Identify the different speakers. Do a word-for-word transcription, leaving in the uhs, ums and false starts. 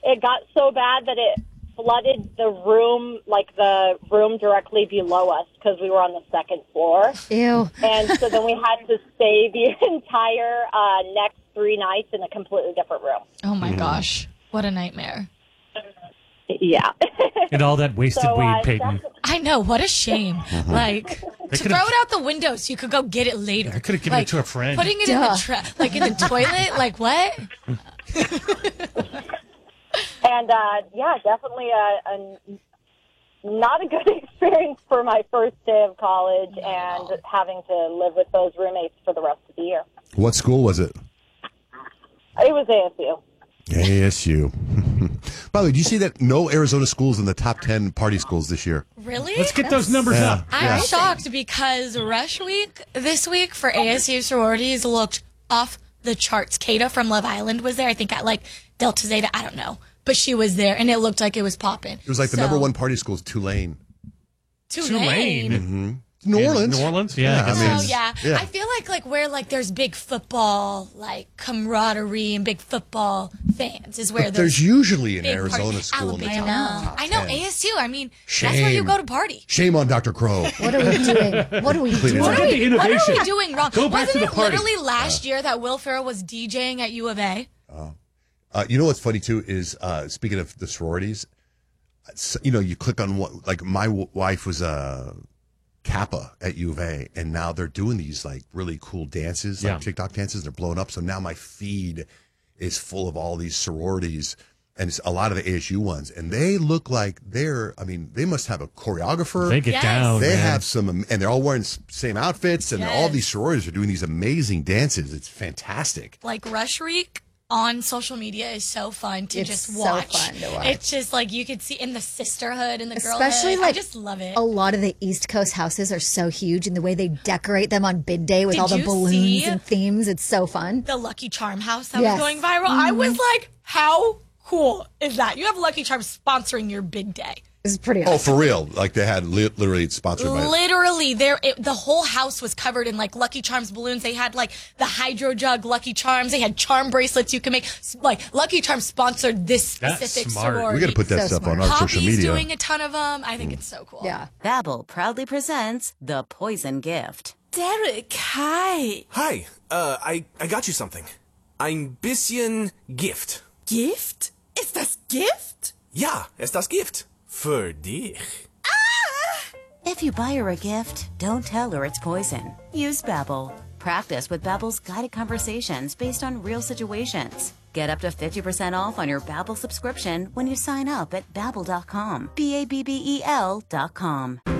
Speaker 1: it got so bad that it flooded the room, like the room directly below us, because we were on the second floor.
Speaker 2: Ew.
Speaker 1: And so then we had to stay the entire uh, next three nights in a completely different room.
Speaker 3: Oh, my
Speaker 4: Mm.
Speaker 3: gosh. What a nightmare.
Speaker 1: Yeah.
Speaker 4: And all that wasted
Speaker 1: So, uh,
Speaker 4: weed, Peyton.
Speaker 1: that's-
Speaker 3: I know. What a shame. Like, to
Speaker 4: could've-
Speaker 3: throw it out the window so you could go get it later.
Speaker 4: I could have given
Speaker 3: Like,
Speaker 4: it to a friend.
Speaker 3: Putting it in
Speaker 2: Duh.
Speaker 3: the tra- like in the toilet. Like, what?
Speaker 1: And, uh, yeah, definitely a, a not a good experience for my first day of college and having to live with those roommates for the rest of the year.
Speaker 5: What school was it?
Speaker 1: It was A S U.
Speaker 5: A S U. By the way, do you see that no Arizona schools in the top ten party schools this year?
Speaker 3: Really?
Speaker 4: Let's get those numbers
Speaker 5: Yeah.
Speaker 4: up.
Speaker 3: I'm
Speaker 5: Yeah.
Speaker 3: shocked because Rush Week this week for A S U sororities looked off the charts. Kata from Love Island was there, I think at like Delta Zeta, I don't know. But she was there, and it looked like it was popping.
Speaker 5: It was like the
Speaker 3: So-
Speaker 5: number one party school is Tulane.
Speaker 3: Tulane.
Speaker 4: Tulane.
Speaker 5: New
Speaker 4: In
Speaker 5: Orleans.
Speaker 4: New Orleans? Yeah, I
Speaker 5: Yeah, I
Speaker 4: guess
Speaker 5: mean,
Speaker 3: Oh
Speaker 4: it's-
Speaker 3: yeah.
Speaker 5: yeah.
Speaker 3: I feel like like where like there's big football like camaraderie and big football fans is where
Speaker 5: But there's
Speaker 3: those
Speaker 5: usually an
Speaker 3: big
Speaker 5: Arizona
Speaker 3: parties-
Speaker 5: school in the
Speaker 3: Alabama.
Speaker 5: top
Speaker 3: I know
Speaker 5: ten.
Speaker 3: A S U. I mean, that's where you
Speaker 5: Shame.
Speaker 3: go to party.
Speaker 5: Shame on Doctor Crow.
Speaker 2: What are we doing? What are we
Speaker 5: Clean it
Speaker 2: doing?
Speaker 5: up.
Speaker 4: Look at the
Speaker 3: What are
Speaker 4: innovation.
Speaker 3: we doing wrong?
Speaker 4: Go back
Speaker 3: Wasn't
Speaker 4: to the
Speaker 3: it
Speaker 4: party.
Speaker 3: literally last year that Will Ferrell was DJing at U of A?
Speaker 5: Uh, you know what's funny too is uh, speaking of the sororities, s- you know, you click on what, like my w- wife was a Kappa at U of A, and now they're doing these like really cool dances, like
Speaker 4: Yeah.
Speaker 5: TikTok dances. They're blowing up. So now my feed is full of all these sororities, and it's a lot of the A S U ones, and they look like they're. I mean, they must have a choreographer.
Speaker 4: They get
Speaker 3: Yes.
Speaker 4: down.
Speaker 5: They
Speaker 4: man.
Speaker 5: have some, and they're all wearing s- same outfits, and all
Speaker 3: Yes.
Speaker 5: these sororities are doing these amazing dances. It's fantastic.
Speaker 3: Like Rush Week on social media is so fun to
Speaker 2: It's
Speaker 3: just
Speaker 2: so
Speaker 3: watch.
Speaker 2: fun to watch.
Speaker 3: It's just like you could see in the sisterhood and the
Speaker 2: Especially
Speaker 3: girlhood.
Speaker 2: like
Speaker 3: I just love it.
Speaker 2: A lot of the East Coast houses are so huge, and the way they decorate them on bid day with
Speaker 3: Did
Speaker 2: all the
Speaker 3: you
Speaker 2: balloons
Speaker 3: see-
Speaker 2: and themes, it's so fun.
Speaker 3: The Lucky Charm house that
Speaker 2: Yes.
Speaker 3: was going viral. I was like, how cool is that? You have Lucky Charm sponsoring your big day.
Speaker 2: It's pretty
Speaker 5: Oh,
Speaker 2: awesome.
Speaker 5: for real? Like they had li- literally sponsored by.
Speaker 3: Literally, there it, the whole house was covered in like Lucky Charms balloons. They had like the hydro jug Lucky Charms. They had charm bracelets you can make. S- Like Lucky Charms sponsored this
Speaker 4: That's
Speaker 3: specific
Speaker 4: smart.
Speaker 3: sorority.
Speaker 5: We got to put that
Speaker 2: So
Speaker 5: stuff on
Speaker 2: smart.
Speaker 5: our
Speaker 3: Poppy's
Speaker 5: social media.
Speaker 3: doing a ton of them. I think it's so cool.
Speaker 2: Yeah.
Speaker 6: Babbel proudly presents The Poison Gift.
Speaker 3: Derek, hi.
Speaker 7: Hi, uh, I, I got you something. Ein bisschen Gift.
Speaker 3: Gift? Ist das Gift?
Speaker 7: Ja, es das Gift. Für dich.
Speaker 6: If you buy her a gift, don't tell her it's poison. Use Babbel. Practice with Babbel's guided conversations based on real situations. Get up to fifty percent off on your Babbel subscription when you sign up at babbel dot com. B A B B E L dot com.